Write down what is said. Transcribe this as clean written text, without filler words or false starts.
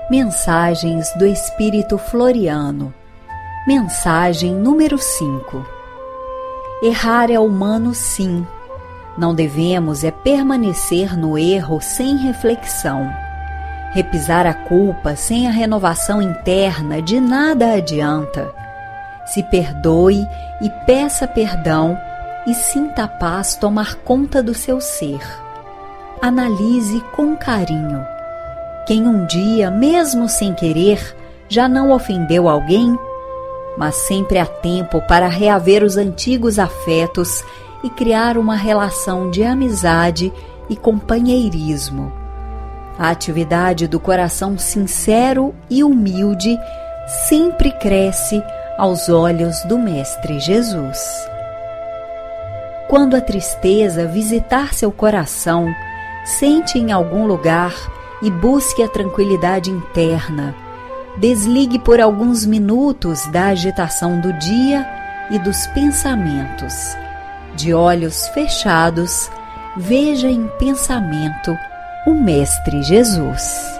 Mensagens do Espírito Floriano. Mensagem número 5. Errar é humano, sim. Não devemos permanecer no erro sem reflexão. Repisar a culpa sem a renovação interna de nada adianta. Se perdoe e peça perdão e sinta a paz tomar conta do seu ser. Analise com carinho. Quem um dia, mesmo sem querer, já não ofendeu alguém? Mas sempre há tempo para reaver os antigos afetos e criar uma relação de amizade e companheirismo. A atividade do coração sincero e humilde sempre cresce aos olhos do Mestre Jesus. Quando a tristeza visitar seu coração, sente em algum lugar e busque a tranquilidade interna. Desligue por alguns minutos da agitação do dia e dos pensamentos. De olhos fechados, veja em pensamento o Mestre Jesus.